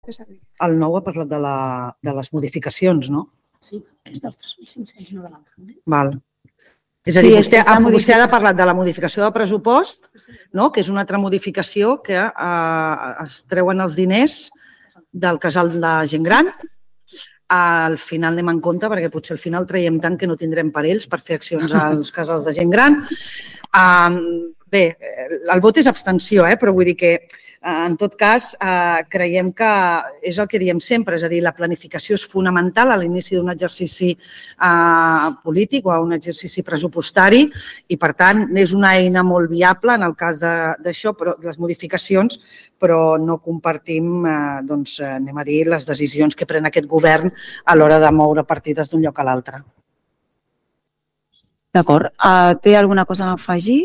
El nou ha parlat de les modificacions, no? Sí, és dels 3.500, no de l'altre. Val. És a dir, vostè ha parlat de la modificació del pressupost, que és una altra modificació que es treuen els diners del casal de gent gran. Al final anem en compte, perquè potser al final traiem tant que no tindrem per ells per fer accions als casals de gent gran. Bé, el vot és abstenció, però vull dir que en tot cas creiem que és el que diem sempre, és a dir, la planificació és fonamental a l'inici d'un exercici polític o un exercici pressupostari i, per tant, és una eina molt viable en el cas d'això, de les modificacions, però no compartim, doncs, anem a dir, les decisions que pren aquest govern a l'hora de moure partides d'un lloc a l'altre. D'acord. Té alguna cosa a afegir?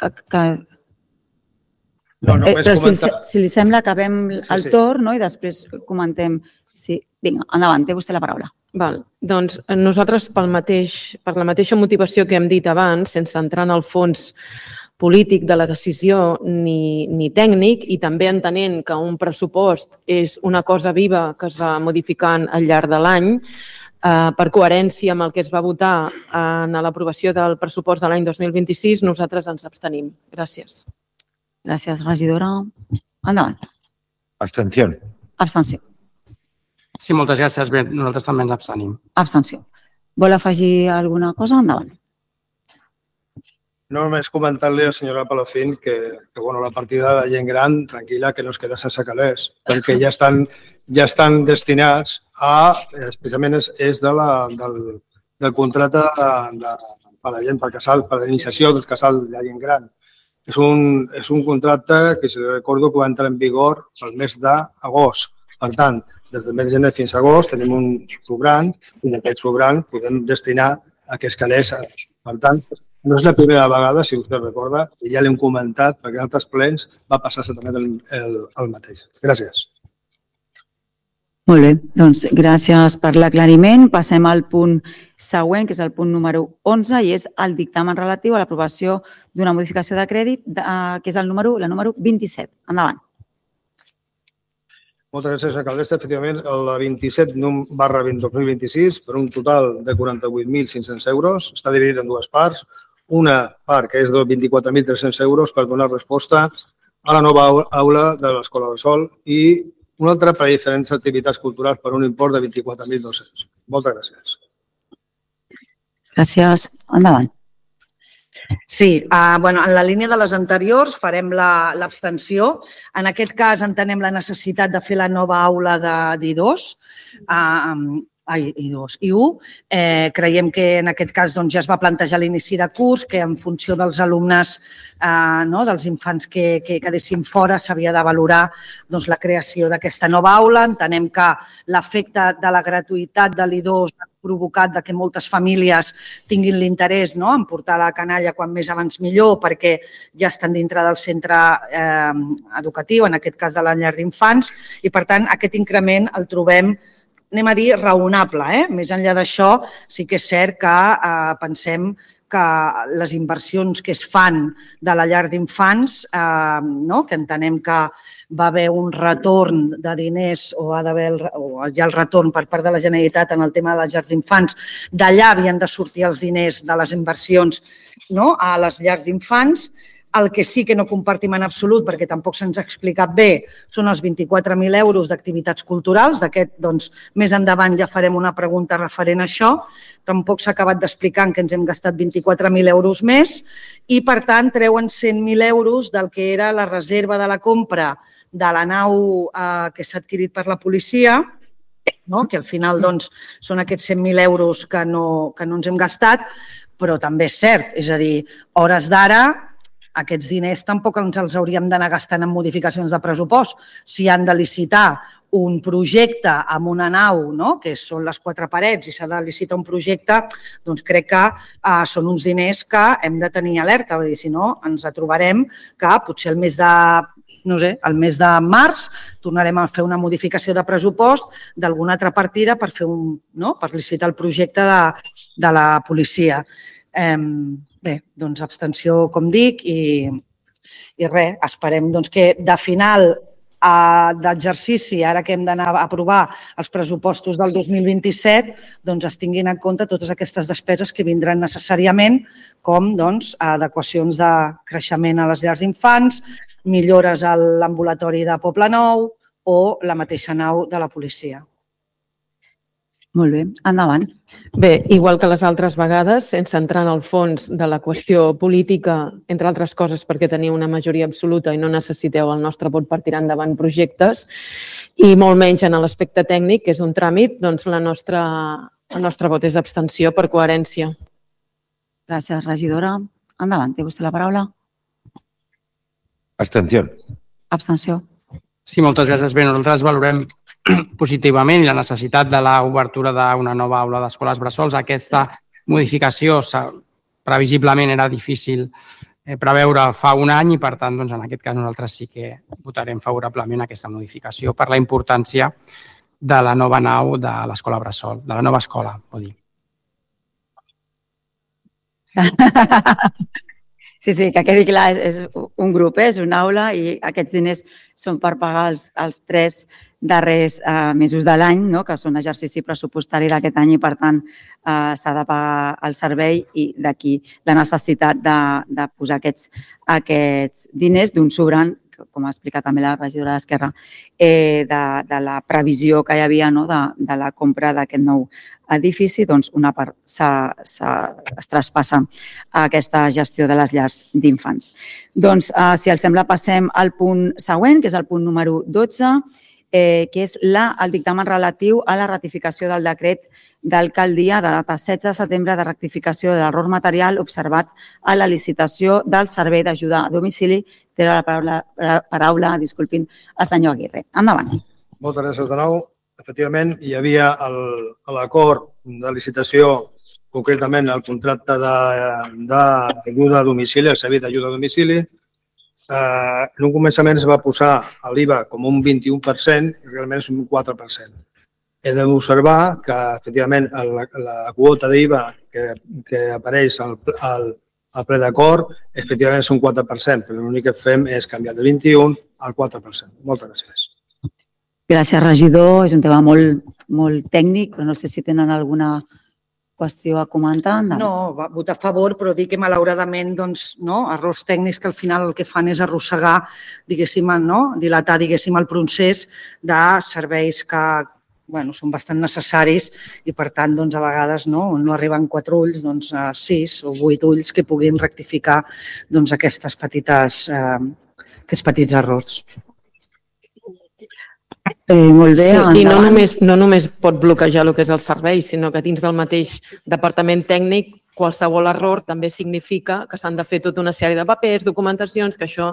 Però si li sembla, acabem el torn i després comentem. Vinga, endavant, té vostè la paraula. Doncs nosaltres, per la mateixa motivació que hem dit abans, sense entrar en el fons polític de la decisió ni tècnic i també entenent que un pressupost és una cosa viva que es va modificant al llarg de l'any, per coherència amb el que es va votar en l'aprovació del pressupost de l'any 2026, nosaltres ens abstenim. Gràcies. Gràcies, regidora. Endavant. Abstenció. Abstenció. Sí, moltes gràcies. Bé, nosaltres també ens abstenim. Abstenció. Vol afegir alguna cosa? Endavant. No només comentar-li a la senyora Palacín que la partida de la gent gran, tranquil·la, que no es queda sense calés, perquè ja estan destinats a, especialment és del contracte per la gent, per l'iniciació del casal de la gent gran. És un contracte que, si recordo, que va entrar en vigor el mes d'agost. Per tant, des del mes de gener fins a agost tenim un sobrant i d'aquest sobrant podem destinar a aquests calés. Per tant, no és la primera vegada, si vostè recorda, i ja l'hem comentat, perquè en altres plens va passar exactament el mateix. Gràcies. Molt bé, doncs gràcies per l'aclariment. Passem al punt següent, que és el punt número 11, i és el dictamen relatiu a l'aprovació d'una modificació de crèdit, que és la número 27. Endavant. Moltes gràcies, alcaldessa. Efectivament, la 27/2026, per un total de 48.500 euros, està dividit en dues parts. Una part que és de 24.300 euros per donar resposta a la nova aula de l'Escola del Sol i una altra per a diferents activitats culturals per un import de 24.200. Moltes gràcies. Gràcies. Endavant. Sí, en la línia de les anteriors farem l'abstenció. En aquest cas entenem la necessitat de fer la nova aula d'I2, I1. Creiem que en aquest cas ja es va plantejar l'inici de curs, que en funció dels alumnes, dels infants que quedessin fora, s'havia de valorar la creació d'aquesta nova aula. Entenem que l'efecte de la gratuïtat de l'I2 ha provocat que moltes famílies tinguin l'interès en portar la canalla quan més abans millor, perquè ja estan dintre del centre educatiu, en aquest cas de la llar d'infants, i per tant aquest increment el trobem, anem a dir, raonable. Més enllà d'això, sí que és cert que pensem que les inversions que es fan de la llar d'infants, que entenem que va haver un retorn de diners o hi ha el retorn per part de la Generalitat en el tema de les llars d'infants, d'allà havien de sortir els diners de les inversions a les llars d'infants. El que sí que no compartim en absolut, perquè tampoc se'ns ha explicat bé, són els 24.000 euros d'activitats culturals. D'aquest, més endavant ja farem una pregunta referent a això. Tampoc s'ha acabat d'explicar en què ens hem gastat 24.000 euros més i, per tant, treuen 100.000 euros del que era la reserva de la compra de la nau que s'ha adquirit per la policia, que al final són aquests 100.000 euros que no ens hem gastat, però també és cert, és a dir, hores d'ara, aquests diners tampoc ens els hauríem d'anar gastant en modificacions de pressupost. Si han de licitar un projecte amb una nau, que són les 4 parets, i s'ha de licitar un projecte, doncs crec que són uns diners que hem de tenir alerta. Vull dir, si no, ens trobarem que potser el mes de març tornarem a fer una modificació de pressupost d'alguna altra partida per licitar el projecte de la policia. Bé, abstenció, com dic, i res, esperem que de final d'exercici, ara que hem d'anar a aprovar els pressupostos del 2027, doncs es tinguin en compte totes aquestes despeses que vindran necessàriament, com adequacions de creixement a les llars d'infants, millores a l'ambulatori de Poblenou o la mateixa nau de la policia. Molt bé, endavant. Bé, igual que les altres vegades, sense entrar en el fons de la qüestió política, entre altres coses perquè teniu una majoria absoluta i no necessiteu el nostre vot per tirar endavant projectes, i molt menys en l'aspecte tècnic, que és un tràmit, doncs el nostre vot és abstenció per coherència. Gràcies, regidora. Endavant, té vostè la paraula. Abstención. Abstenció. Sí, moltes gràcies. Bé, nosaltres valorem positivament la necessitat de l'obertura d'una nova aula d'escoles bressols. Aquesta modificació previsiblement era difícil preveure fa un any i, per tant, en aquest cas nosaltres sí que votarem favorablement aquesta modificació per la importància de la nova nau de l'escola bressol, de la nova escola, vull dir. Sí, que quedi clar, és un grup, és una aula i aquests diners són per pagar els 3 darrers mesos de l'any, que són exercici pressupostari d'aquest any i, per tant, s'ha de pagar el servei i d'aquí la necessitat de posar aquests diners d'un sobrant, com ha explicat també la regidora d'Esquerra, de la previsió que hi havia de la compra d'aquest nou edifici, doncs una part es traspassa a aquesta gestió de les llars d'infants. Doncs, si els sembla, passem al punt següent, que és el punt número 12, que és el dictamen relatiu a la ratificació del decret d'alcaldia de data 16 de setembre de rectificació de l'error material observat a la licitació del servei d'ajuda a domicili. Té la paraula, disculpin, el senyor Aguirre. Endavant. Moltes gràcies de nou. Efectivament, hi havia l'acord de licitació, concretament el contracte d'ajuda a domicili, el servei d'ajuda a domicili. En un començament es va posar l'IVA com un 21% i realment és un 4%. He d'observar que, efectivament, la quota d'IVA que apareix al ple d'acord, efectivament és un 4%, però l'únic que fem és canviar del 21% al 4%. Moltes gràcies. Gràcies, regidor. És un tema molt tècnic, però no sé si tenen alguna qüestió a comentar. No, va votar a favor, però dir que malauradament errors tècnics que al final el que fan és arrossegar, diguéssim, dilatar, diguéssim, el procés de serveis que són bastant necessaris i, per tant, a vegades no arriben 4 ulls, 6 o 8 ulls que puguin rectificar aquests petits errors. Molt bé. Sí, i no només pot bloquejar el que és el servei, sinó que dins del mateix departament tècnic qualsevol error també significa que s'han de fer tota una sèrie de papers, documentacions, que això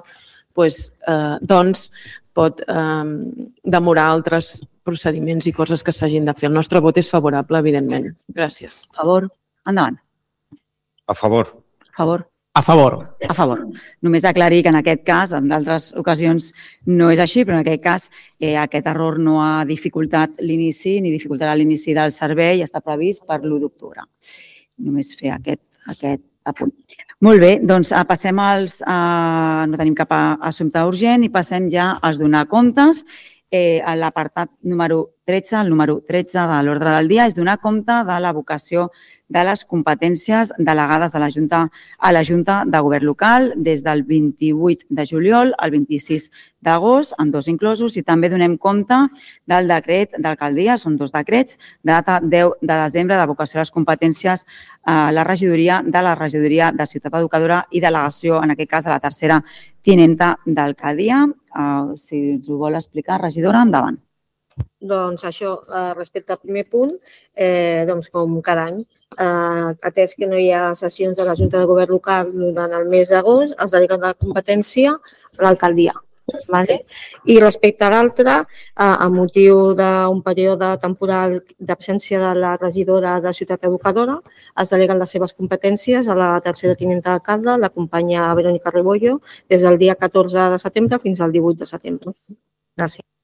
pot demorar altres procediments i coses que s'hagin de fer. El nostre vot és favorable, evidentment. Gràcies. A favor? Endavant. A favor. A favor? A favor. A favor. Només aclarir que en aquest cas, en d'altres ocasions no és així, però en aquest cas aquest error no ha dificultat l'inici ni dificultarà l'inici del servei, està previst per l'1 d'octubre. Només fer aquest apunt. Molt bé, doncs passem no tenim cap assumpte urgent i passem ja als donar comptes. A l'apartat número 13, el número 13 de l'ordre del dia és donar compte de la vocació de les competències delegades a la Junta de Govern Local des del 28 de juliol al 26 d'agost, amb 2 inclosos, i també donem compte del decret d'alcaldia, són 2 decrets, de data 10 de desembre de vocació a les competències a la regidoria de Ciutat Educadora i delegació, en aquest cas, a la tercera tinenta d'alcaldia. Si ens ho vol explicar, regidora, endavant. Doncs això, respecte al primer punt, com cada any, atès que no hi ha sessions de la Junta de Govern Local durant el mes d'agost, es dediquen la competència a l'alcaldia. I respecte a l'altre, a motiu d'un període temporal d'absència de la regidora de Ciutat Educadora, es deleguen les seves competències a la tercera tinenta d'alcalde, la companya Verónica Rebollo, des del dia 14 de setembre fins al 18 de setembre. Gràcies.